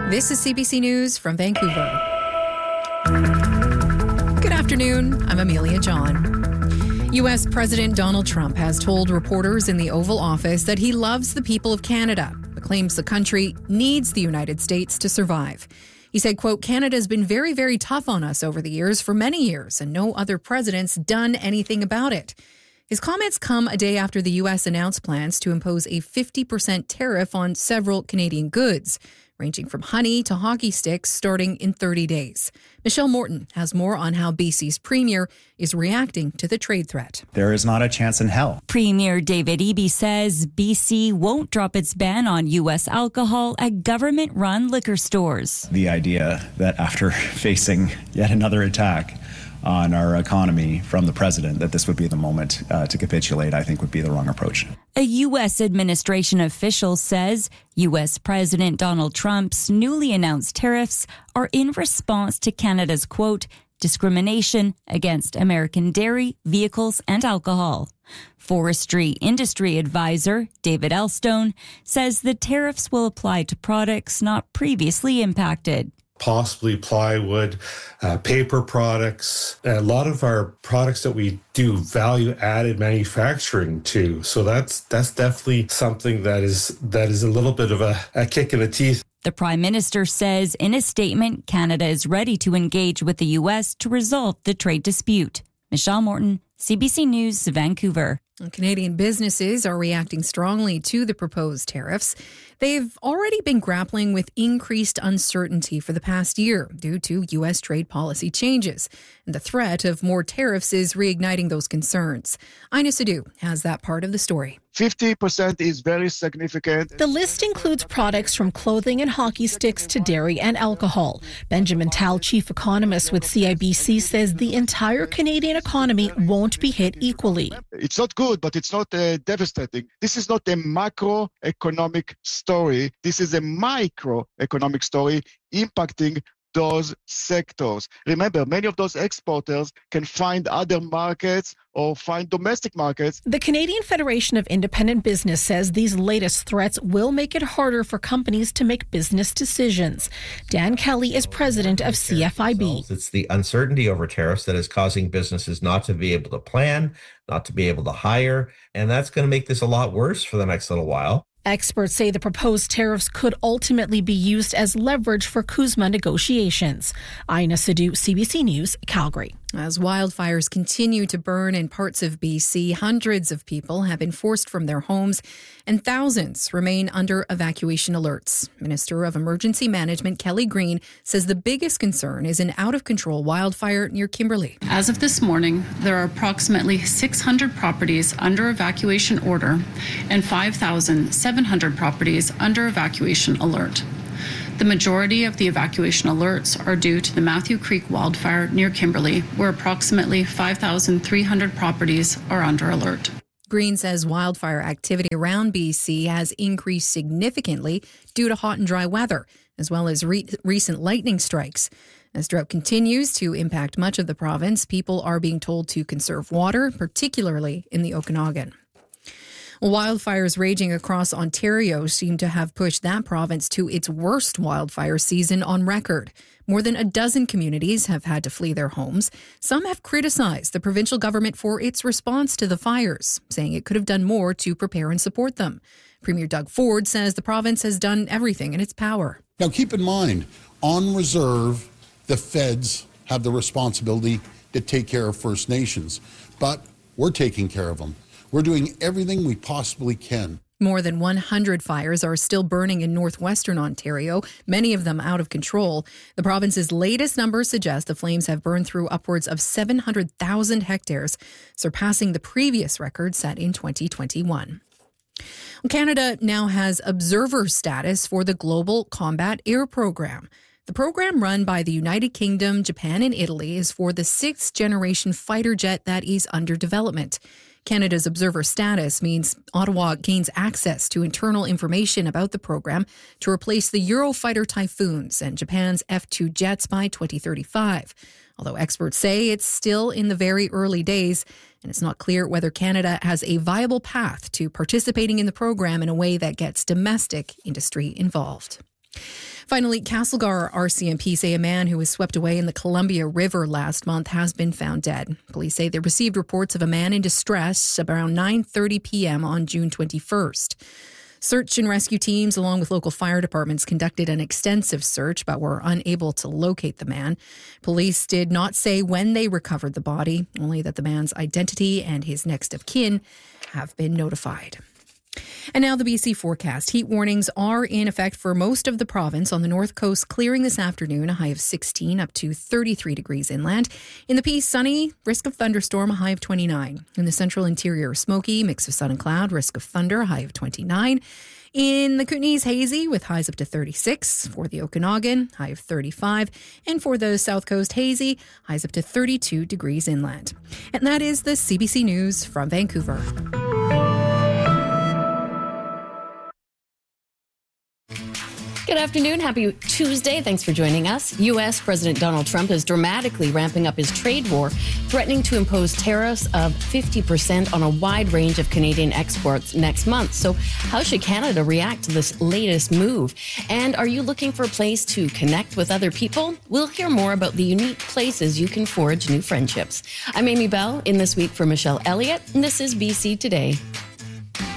This is CBC News from Vancouver. Good afternoon. I'm Amelia John. U.S. President Donald Trump has told reporters in the Oval Office that he loves the people of Canada, but claims the country needs the United States to survive. He said, quote, Canada's been very, very tough on us over the years for many years, and no other president's done anything about it. His comments come a day after the U.S. announced plans to impose a 50% tariff on several Canadian goods, ranging from honey to hockey sticks, starting in 30 days. Michelle Morton has more on how BC's Premier is reacting to the trade threat. There is not a chance in hell. Premier David Eby says BC won't drop its ban on U.S. alcohol at government-run liquor stores. The idea that after facing yet another attack on our economy from the president, that this would be the moment to capitulate, I think would be the wrong approach. A U.S. administration official says U.S. President Donald Trump's newly announced tariffs are in response to Canada's, quote, discrimination against American dairy, vehicles, and alcohol. Forestry industry advisor David Elstone says the tariffs will apply to products not previously impacted. Possibly plywood, paper products, a lot of our products that we do value-added manufacturing to. So that's definitely something that is a little bit of a kick in the teeth. The Prime Minister says in a statement, Canada is ready to engage with the U.S. to resolve the trade dispute. Michelle Morton, CBC News, Vancouver. Canadian businesses are reacting strongly to the proposed tariffs. They've already been grappling with increased uncertainty for the past year due to U.S. trade policy changes. And the threat of more tariffs is reigniting those concerns. Ina Sidhu has that part of the story. 50% is very significant. The list includes products from clothing and hockey sticks to dairy and alcohol. Benjamin Tal, chief economist with CIBC, says the entire Canadian economy won't be hit equally. It's not good, but it's not devastating. This is not a macroeconomic story. This is a microeconomic story impacting those sectors. Remember, many of those exporters can find other markets or find domestic markets. The Canadian Federation of Independent Business says these latest threats will make it harder for companies to make business decisions. Dan Kelly is president of CFIB. It's the uncertainty over tariffs that is causing businesses not to be able to plan, not to be able to hire, and that's going to make this a lot worse for the next little while. Experts say the proposed tariffs could ultimately be used as leverage for CUSMA negotiations. Ina Sidhu, CBC News, Calgary. As wildfires continue to burn in parts of BC, hundreds of people have been forced from their homes and thousands remain under evacuation alerts. Minister of Emergency Management Kelly Green says the biggest concern is an out-of-control wildfire near Kimberley. As of this morning, there are approximately 600 properties under evacuation order and 5,700 properties under evacuation alert. The majority of the evacuation alerts are due to the Matthew Creek wildfire near Kimberley, where approximately 5,300 properties are under alert. Green says wildfire activity around BC has increased significantly due to hot and dry weather, as well as recent lightning strikes. As drought continues to impact much of the province, people are being told to conserve water, particularly in the Okanagan. Wildfires raging across Ontario seem to have pushed that province to its worst wildfire season on record. More than a dozen communities have had to flee their homes. Some have criticized the provincial government for its response to the fires, saying it could have done more to prepare and support them. Premier Doug Ford says the province has done everything in its power. Now keep in mind, on reserve, the feds have the responsibility to take care of First Nations, but we're taking care of them. We're doing everything we possibly can. More than 100 fires are still burning in northwestern Ontario, many of them out of control. The province's latest numbers suggest the flames have burned through upwards of 700,000 hectares, surpassing the previous record set in 2021. Canada now has observer status for the Global Combat Air Program. The program, run by the United Kingdom, Japan, and Italy, is for the sixth-generation fighter jet that is under development. Canada's observer status means Ottawa gains access to internal information about the program to replace the Eurofighter Typhoons and Japan's F-2 jets by 2035. Although experts say it's still in the very early days, and it's not clear whether Canada has a viable path to participating in the program in a way that gets domestic industry involved. Finally, Castlegar RCMP say a man who was swept away in the Columbia River last month has been found dead. Police say they received reports of a man in distress around 9:30 p.m. on June 21st. Search and rescue teams, along with local fire departments, conducted an extensive search but were unable to locate the man. Police did not say when they recovered the body, only that the man's identity and his next of kin have been notified. And now the BC forecast. Heat warnings are in effect for most of the province. On the north coast, clearing this afternoon, a high of 16 up to 33 degrees inland. In the Peace, sunny, risk of thunderstorm, a high of 29. In the central interior, smoky, mix of sun and cloud, risk of thunder, a high of 29. In the Kootenays, hazy with highs up to 36. For the Okanagan, high of 35. And for the South Coast, hazy, highs up to 32 degrees inland. And that is the CBC News from Vancouver. Good afternoon. Happy Tuesday. Thanks for joining us. U.S. President Donald Trump is dramatically ramping up his trade war, threatening to impose tariffs of 50% on a wide range of Canadian exports next month. So how should Canada react to this latest move? And are you looking for a place to connect with other people? We'll hear more about the unique places you can forge new friendships. I'm Amy Bell, in this week for Michelle Elliott, and this is BC Today.